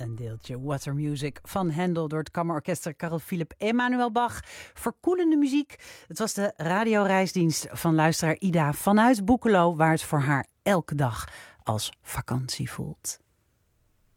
een deeltje Water Music van Händel door het Kammerorkester Carl Philipp Emanuel Bach. Verkoelende muziek. Het was de radioreisdienst van luisteraar Ida vanuit Boekelo, waar het voor haar elke dag als vakantie voelt.